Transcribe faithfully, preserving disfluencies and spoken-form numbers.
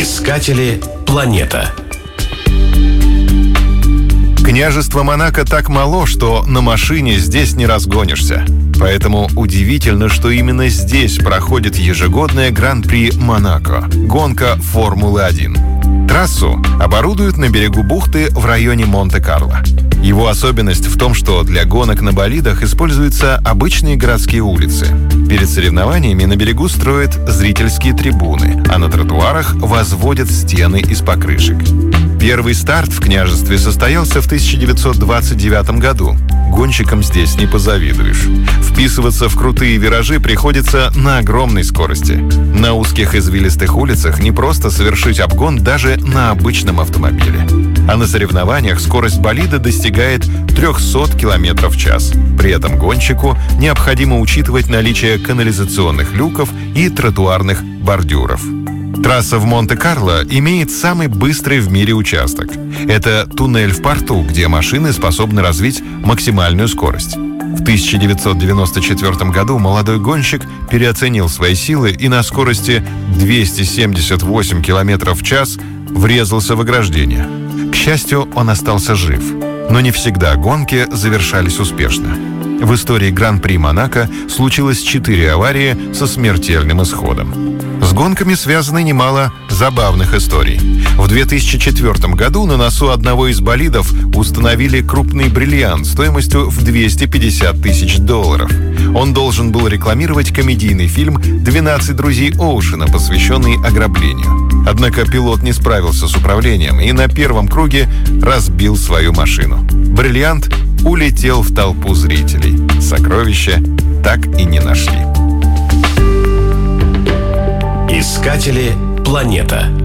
Искатели планета. Княжество Монако так мало, что на машине здесь не разгонишься. Поэтому удивительно, что именно здесь проходит ежегодная Гран-при Монако – гонка Формулы один. Трассу оборудуют на берегу бухты в районе Монте-Карло. Его особенность в том, что для гонок на болидах используются обычные городские улицы. Перед соревнованиями на берегу строят зрительские трибуны, а на тротуарах возводят стены из покрышек. Первый старт в княжестве состоялся в тысяча девятьсот двадцать девятом году. Гонщикам здесь не позавидуешь. Вписываться в крутые виражи приходится на огромной скорости. На узких извилистых улицах не просто совершить обгон даже на обычном автомобиле. А на соревнованиях скорость болида достигает триста километров в час. При этом гонщику необходимо учитывать наличие канализационных люков и тротуарных бордюров. Трасса в Монте-Карло имеет самый быстрый в мире участок. Это туннель в порту, где машины способны развить максимальную скорость. В тысяча девятьсот девяносто четвёртом году молодой гонщик переоценил свои силы и на скорости двести семьдесят восемь километров в час врезался в ограждение. К счастью, он остался жив. Но не всегда гонки завершались успешно. В истории Гран-при Монако случилось четыре аварии со смертельным исходом. С гонками связано немало забавных историй. В две тысячи четвёртом году на носу одного из болидов установили крупный бриллиант стоимостью в двести пятьдесят тысяч долларов. Он должен был рекламировать комедийный фильм «двенадцать друзей Оушена», посвященный ограблению. Однако пилот не справился с управлением и на первом круге разбил свою машину. Бриллиант улетел в толпу зрителей. Сокровища так и не нашли. Искатели планета.